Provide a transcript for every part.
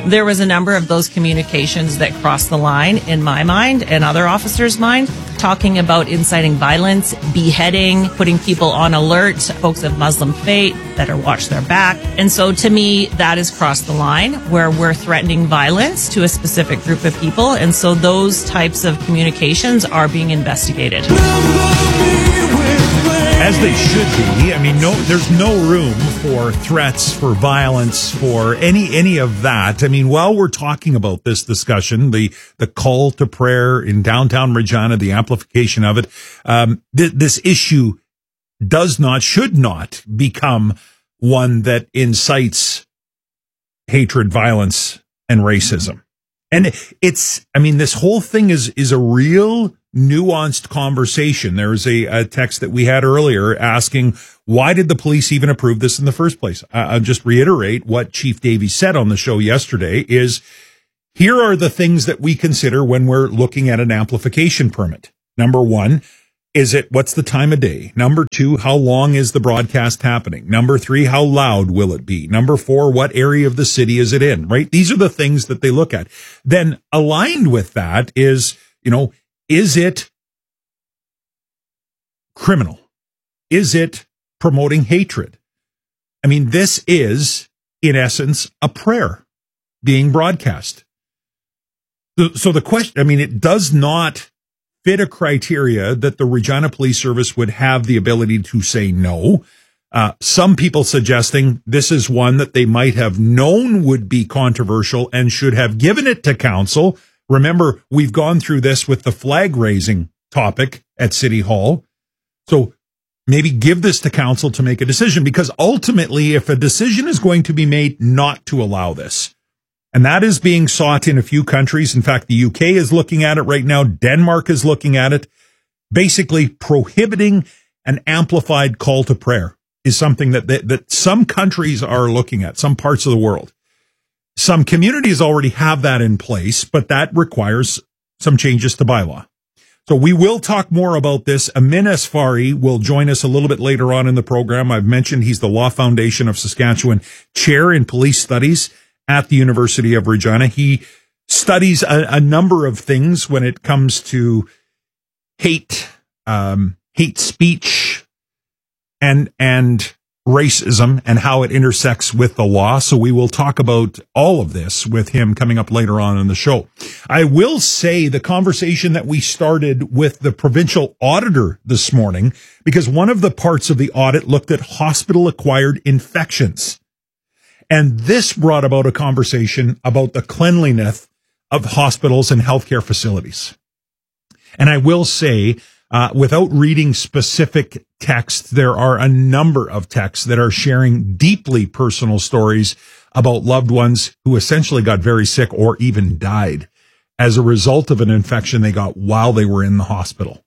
There was a number of those communications that crossed the line in my mind and other officers' mind, talking about inciting violence, beheading, putting people on alert, folks of Muslim faith better watch their back. And so to me, that has crossed the line where we're threatening violence to a specific group of people. And so those types of communications are being investigated. As they should be. I mean, there's no room for threats, for violence, for any of that. I mean, while we're talking about this discussion, the call to prayer in downtown Regina, the amplification of it, this issue should not become one that incites hatred, violence, and racism. And this whole thing is a real nuanced conversation. There was a text that we had earlier asking, why did the police even approve this in the first place? I'll just reiterate what Chief Davies said on the show yesterday is, here are the things that we consider when we're looking at an amplification permit. Number one, what's the time of day? Number two, how long is the broadcast happening? Number three, how loud will it be? Number four, what area of the city is it in, right? These are the things that they look at. Then aligned with that is it criminal? Is it promoting hatred? I mean, this is, in essence, a prayer being broadcast. So the question, it does not fit a criteria that the Regina Police Service would have the ability to say no. Some people suggesting this is one that they might have known would be controversial and should have given it to council. Remember, we've gone through this with the flag raising topic at City Hall. So maybe give this to council to make a decision, because ultimately, if a decision is going to be made not to allow this, and that is being sought in a few countries. In fact, the UK is looking at it right now. Denmark is looking at it. Basically, prohibiting an amplified call to prayer is something that some countries are looking at, some parts of the world. Some communities already have that in place, but that requires some changes to bylaw. So we will talk more about this. Amin Asfari will join us a little bit later on in the program. I've mentioned he's the Law Foundation of Saskatchewan Chair in Police Studies at the University of Regina. He studies a number of things when it comes to hate speech, and racism and how it intersects with the law. So we will talk about all of this with him coming up later on in the show. I will say the conversation that we started with the provincial auditor this morning, because one of the parts of the audit looked at hospital-acquired infections. And this brought about a conversation about the cleanliness of hospitals and healthcare facilities. And I will say, without reading specific texts, there are a number of texts that are sharing deeply personal stories about loved ones who essentially got very sick or even died as a result of an infection they got while they were in the hospital.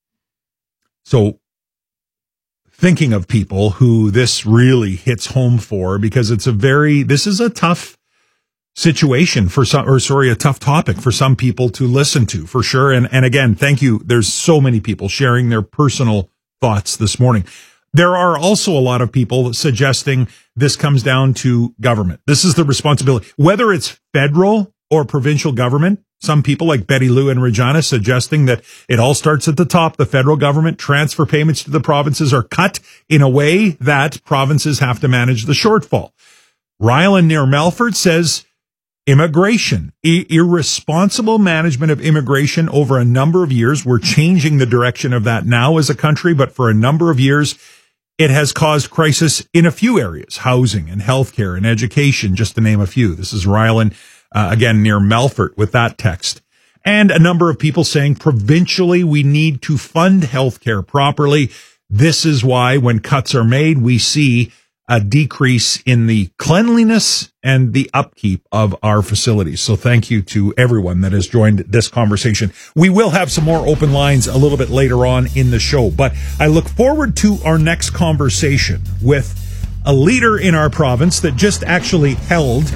So thinking of people who this really hits home for, because this is a tough situation for a tough topic for some people to listen to, for sure. And again, thank you. There's so many people sharing their personal thoughts this morning. There are also a lot of people suggesting this comes down to government. This is the responsibility, whether it's federal or provincial government. Some people like Betty Lou in Regina suggesting that it all starts at the top. The federal government transfer payments to the provinces are cut in a way that provinces have to manage the shortfall. Rylan near Melfort says immigration, irresponsible management of immigration over a number of years. We're changing the direction of that now as a country, but for a number of years, it has caused crisis in a few areas, housing and healthcare and education, just to name a few. This is Rylan, again, near Melfort with that text. And a number of people saying provincially, we need to fund healthcare properly. This is why when cuts are made, we see a decrease in the cleanliness and the upkeep of our facilities. So thank you to everyone that has joined this conversation. We will have some more open lines a little bit later on in the show, but I look forward to our next conversation with a leader in our province that just actually held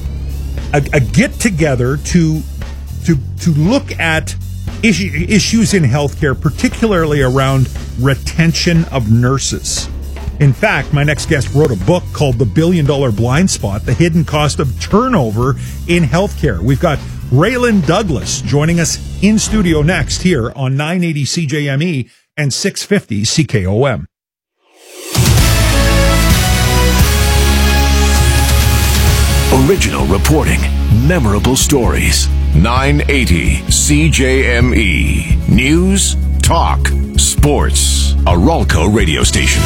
a get-together to look at issues in healthcare, particularly around retention of nurses. In fact, my next guest wrote a book called The $1 Billion Blind Spot, The Hidden Cost of Turnover in Healthcare. We've got Raylan Douglas joining us in studio next here on 980 CJME and 650 CKOM. Original reporting, memorable stories. 980 CJME. News, talk, sports. A Ralco radio station.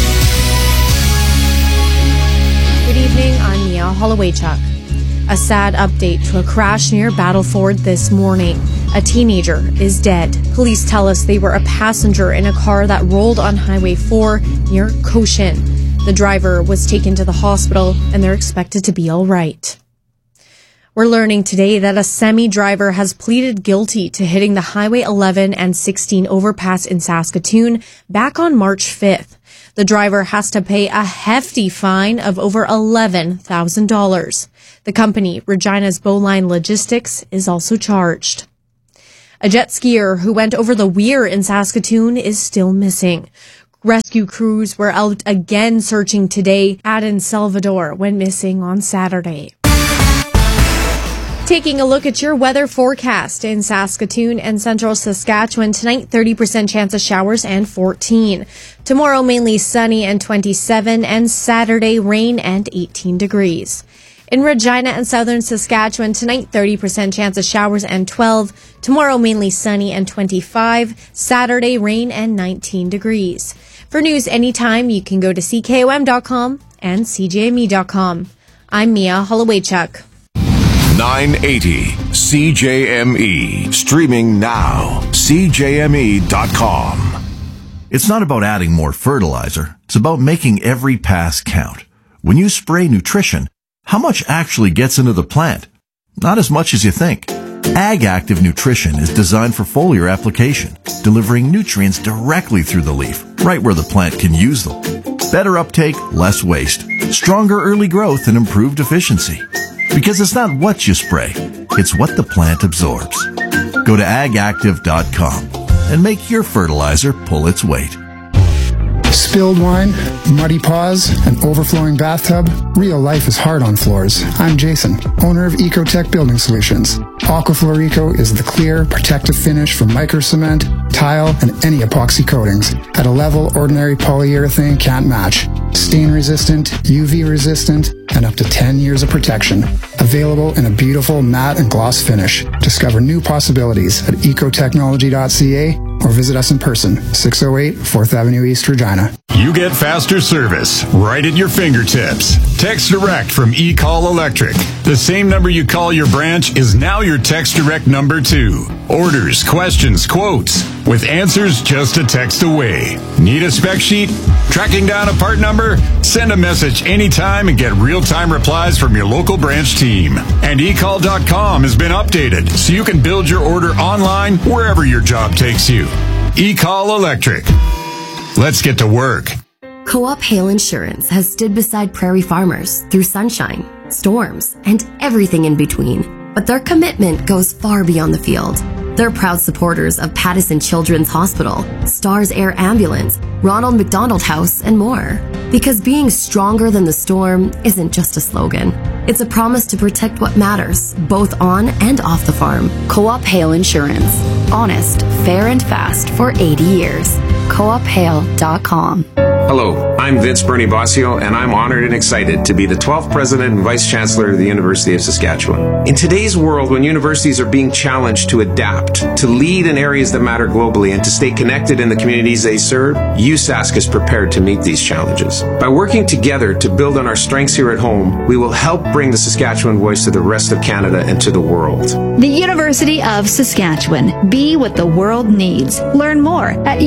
Good evening, I'm Mia Hollowaychuk. A sad update to a crash near Battleford this morning. A teenager is dead. Police tell us they were a passenger in a car that rolled on Highway 4 near Cochin. The driver was taken to the hospital and they're expected to be all right. We're learning today that a semi-driver has pleaded guilty to hitting the Highway 11 and 16 overpass in Saskatoon back on March 5th. The driver has to pay a hefty fine of over $11,000. The company, Regina's Bowline Logistics, is also charged. A jet skier who went over the weir in Saskatoon is still missing. Rescue crews were out again searching today. Aden Salvador went missing on Saturday. Taking a look at your weather forecast in Saskatoon and central Saskatchewan tonight, 30% chance of showers and 14. Tomorrow, mainly sunny and 27, and Saturday, rain and 18 degrees. In Regina and southern Saskatchewan tonight, 30% chance of showers and 12. Tomorrow, mainly sunny and 25. Saturday, rain and 19 degrees. For news anytime, you can go to CKOM.com and CJME.com. I'm Mia Hollowaychuk. 980 CJME. Streaming now. CJME.com. It's not about adding more fertilizer. It's about making every pass count. When you spray nutrition, how much actually gets into the plant? Not as much as you think. Ag Active Nutrition is designed for foliar application, delivering nutrients directly through the leaf, right where the plant can use them. Better uptake, less waste, stronger early growth, and improved efficiency. Because it's not what you spray, it's what the plant absorbs. Go to agactive.com and make your fertilizer pull its weight. Spilled wine, muddy paws, an overflowing bathtub. Real life is hard on floors. I'm Jason, owner of Ecotech Building Solutions. Aquafloor Eco is the clear, protective finish for micro cement, tile, and any epoxy coatings at a level ordinary polyurethane can't match. Stain resistant, UV resistant, and up to 10 years of protection. Available in a beautiful matte and gloss finish. Discover new possibilities at ecotechnology.ca or visit us in person, 608 4th Avenue East, Regina. You get faster service right at your fingertips. Text Direct from eCall Electric. The same number you call your branch is now your Text Direct number too. Orders, questions, quotes, with answers just a text away. Need a spec sheet? Tracking down a part number? Send a message anytime and get real-time replies from your local branch team. And eCall.com has been updated so you can build your order online wherever your job takes you. eCall Electric. Let's get to work. Co-op Hail Insurance has stood beside prairie farmers through sunshine, storms, and everything in between. But their commitment goes far beyond the field. They're proud supporters of Pattison Children's Hospital, Stars Air Ambulance, Ronald McDonald House, and more. Because being stronger than the storm isn't just a slogan. It's a promise to protect what matters, both on and off the farm. Co-op Hail Insurance. Honest, fair, and fast for 80 years. CoopHail.com. Hello, I'm Vince Bernie Bossio, and I'm honored and excited to be the 12th President and Vice Chancellor of the University of Saskatchewan. In today's world, when universities are being challenged to adapt, to lead in areas that matter globally, and to stay connected in the communities they serve, USask is prepared to meet these challenges. By working together to build on our strengths here at home, we will help bring the Saskatchewan voice to the rest of Canada and to the world. The University of Saskatchewan. Be what the world needs. Learn more at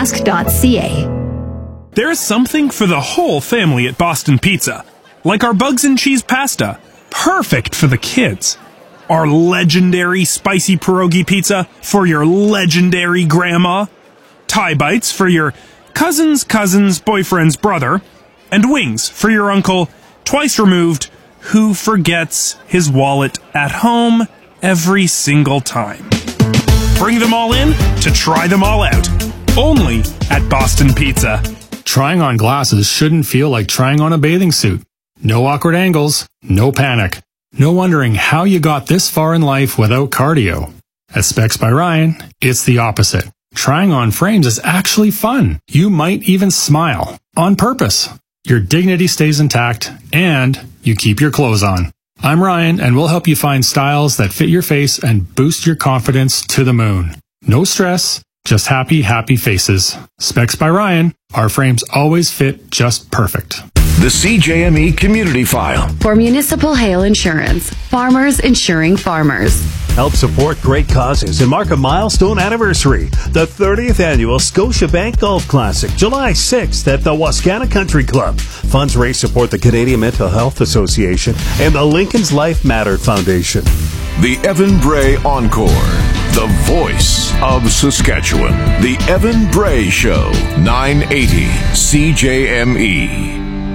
usask.ca. There's something for the whole family at Boston Pizza, like our bugs and cheese pasta, perfect for the kids. Our legendary spicy pierogi pizza for your legendary grandma, Thai bites for your cousin's boyfriend's brother, and wings for your uncle, twice removed, who forgets his wallet at home every single time. Bring them all in to try them all out, only at Boston Pizza. Trying on glasses shouldn't feel like trying on a bathing suit. No awkward angles, no panic, no wondering how you got this far in life without cardio. At Specs by Ryan, it's the opposite. Trying on frames is actually fun. You might even smile on purpose. Your dignity stays intact and you keep your clothes on. I'm Ryan, and we'll help you find styles that fit your face and boost your confidence to the moon. No stress, just happy, happy faces. Specs by Ryan. Our frames always fit just perfect. The CJME Community File. For Municipal Hail Insurance, farmers insuring farmers. Help support great causes and mark a milestone anniversary. The 30th Annual Scotiabank Golf Classic, July 6th at the Wascana Country Club. Funds raised support the Canadian Mental Health Association and the Lincoln's Life Mattered Foundation. The Evan Bray Encore. The voice of Saskatchewan. The Evan Bray Show. 980 CJME.